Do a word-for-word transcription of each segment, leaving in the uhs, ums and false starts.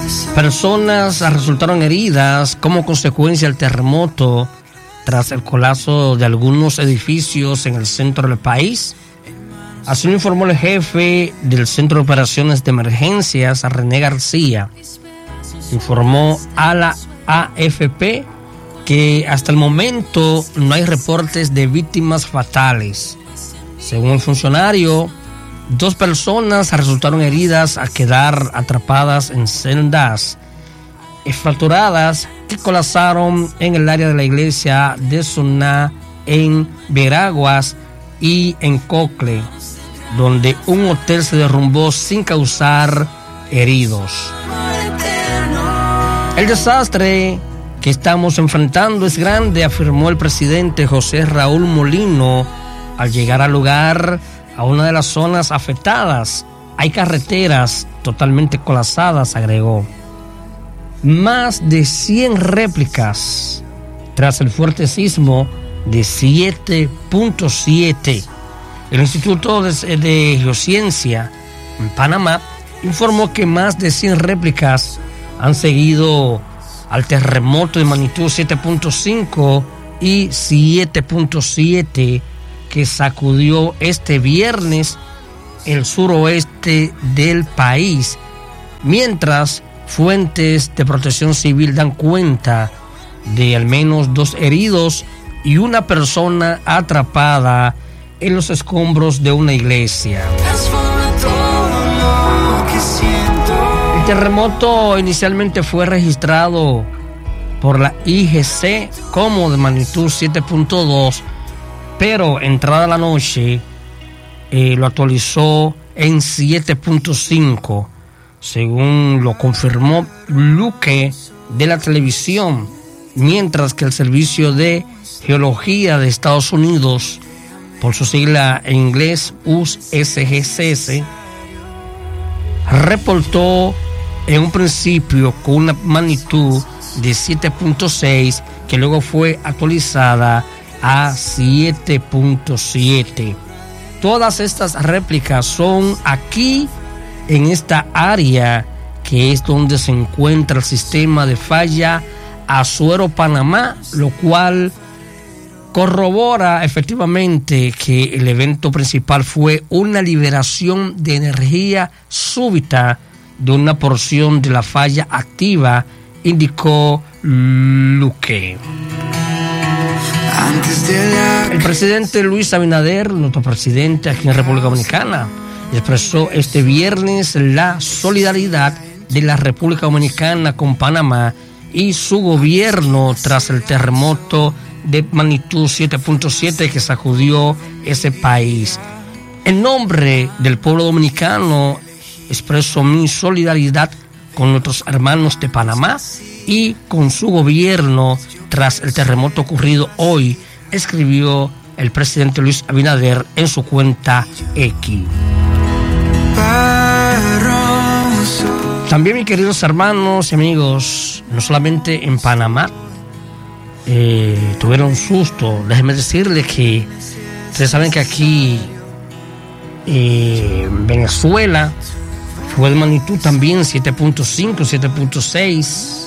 Personas resultaron heridas como consecuencia del terremoto tras el colapso de algunos edificios en el centro del país. Así lo informó el jefe del Centro de Operaciones de Emergencias, René García. Informó a la A F P que hasta el momento no hay reportes de víctimas fatales. Según el funcionario, dos personas resultaron heridas al quedar atrapadas en sendas fracturadas que colapsaron en el área de la iglesia de Soná en Veraguas y en Cocle, donde un hotel se derrumbó sin causar heridos. El desastre que estamos enfrentando es grande, afirmó el presidente José Raúl Molino al llegar al lugar, a una de las zonas afectadas. Hay carreteras totalmente colapsadas, agregó. Más de cien réplicas tras el fuerte sismo de siete punto siete. El Instituto de, de Geociencia en Panamá informó que más de cien réplicas han seguido al terremoto de magnitud siete punto cinco y siete punto siete que sacudió este viernes el suroeste del país, mientras fuentes de protección civil dan cuenta de al menos dos heridos y una persona atrapada en los escombros de una iglesia. El terremoto inicialmente fue registrado por la I G C como de magnitud siete punto dos, pero entrada la noche eh, lo actualizó en siete punto cinco, según lo confirmó Luque de la televisión, mientras que el Servicio de Geología de Estados Unidos, por su sigla en inglés U S G C S, reportó en un principio con una magnitud de siete punto seis, que luego fue actualizada a siete punto siete. Todas estas réplicas son aquí en esta área, que es donde se encuentra el sistema de falla Azuero Panamá, lo cual corrobora efectivamente que el evento principal fue una liberación de energía súbita de una porción de la falla activa, indicó Luque. El presidente Luis Abinader, nuestro presidente aquí en República Dominicana, expresó este viernes la solidaridad de la República Dominicana con Panamá y su gobierno tras el terremoto de magnitud siete punto siete que sacudió ese país. En nombre del pueblo dominicano, expreso mi solidaridad con nuestros hermanos de Panamá y con su gobierno tras el terremoto ocurrido hoy, escribió el presidente Luis Abinader en su cuenta X. También, mis queridos hermanos y amigos, no solamente en Panamá eh, tuvieron susto. Déjenme decirles que ustedes saben que aquí eh, en Venezuela fue de magnitud también siete punto cinco, siete punto seis.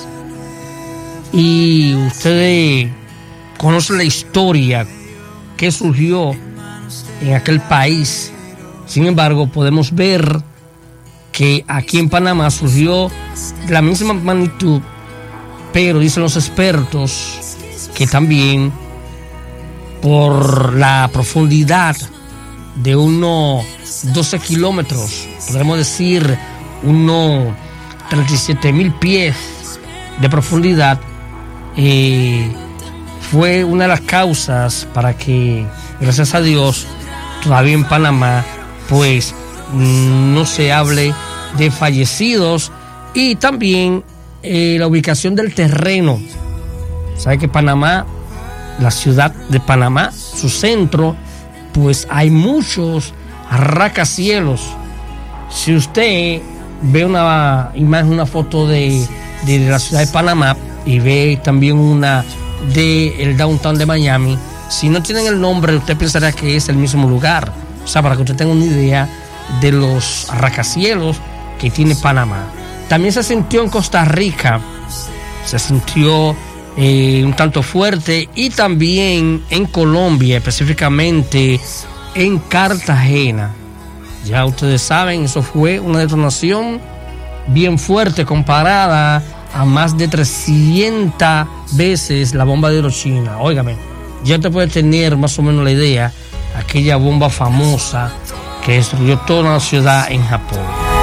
Y ustedes conocen la historia que surgió en aquel país. Sin embargo, podemos ver que aquí en Panamá surgió de la misma magnitud, pero dicen los expertos que también por la profundidad de unos doce kilómetros, podemos decir unos treinta y siete mil pies de profundidad, eh, fue una de las causas para que, gracias a Dios, todavía en Panamá, pues no se hable de fallecidos. Y también eh, la ubicación del terreno. Sabe que Panamá, la ciudad de Panamá, su centro, pues hay muchos rascacielos. Si usted ve una imagen, una foto de, de, de la ciudad de Panamá y ve también una de el downtown de Miami, si no tienen el nombre, usted pensará que es el mismo lugar. O sea, para que usted tenga una idea de los rascacielos que tiene Panamá. También se sintió en Costa Rica, se sintió eh, un tanto fuerte, y también en Colombia, específicamente en Cartagena. Ya ustedes saben, eso fue una detonación bien fuerte comparada a más de trescientas veces la bomba de Hiroshima. Óigame, ya te puedes tener más o menos la idea, aquella bomba famosa que destruyó toda la ciudad en Japón.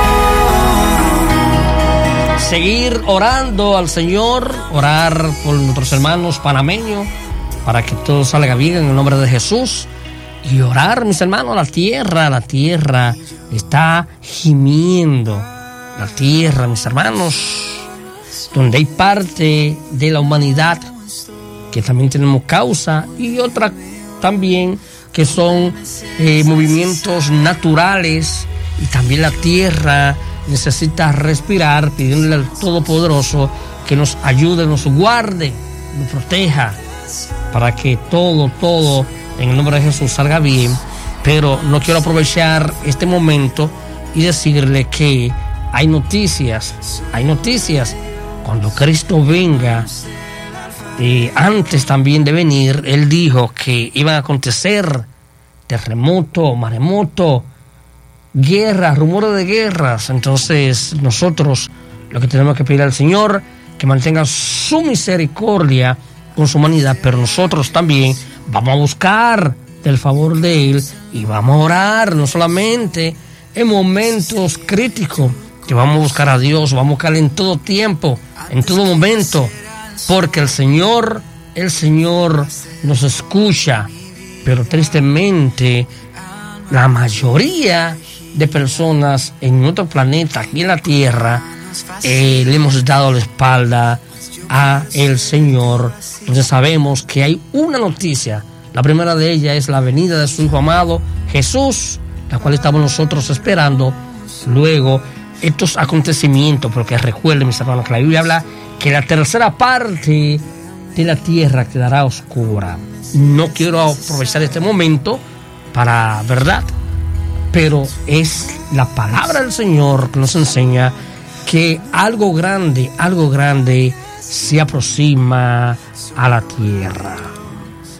Seguir orando al Señor, orar por nuestros hermanos panameños para que todo salga bien en el nombre de Jesús, y orar, mis hermanos, la tierra, la tierra está gimiendo, la tierra, mis hermanos, donde hay parte de la humanidad que también tenemos causa, y otra también que son eh, movimientos naturales, y también la tierra necesita respirar, pidiéndole al Todopoderoso que nos ayude, nos guarde, nos proteja, para que todo, todo en el nombre de Jesús salga bien. Pero no quiero aprovechar este momento y decirle que hay noticias, hay noticias. Cuando Cristo venga, eh, antes también de venir, Él dijo que iban a acontecer terremoto, maremoto, guerras, rumores de guerras. Entonces nosotros lo que tenemos que pedir al Señor, que mantenga su misericordia con su humanidad, pero nosotros también vamos a buscar del favor de Él, y vamos a orar, no solamente en momentos críticos, que vamos a buscar a Dios, vamos a buscar en todo tiempo, en todo momento, porque el Señor, el Señor nos escucha. Pero tristemente la mayoría de personas en nuestro planeta, aquí en la Tierra, eh, le hemos dado la espalda a el Señor. Entonces sabemos que hay una noticia. La primera de ellas es la venida de su Hijo amado Jesús, la cual estamos nosotros esperando. Luego estos acontecimientos, porque recuerden, mis hermanos, que la Biblia habla que la tercera parte de la tierra quedará oscura. No quiero aprovechar este momento para, ¿verdad?, pero es la palabra del Señor que nos enseña que algo grande, algo grande se aproxima a la tierra.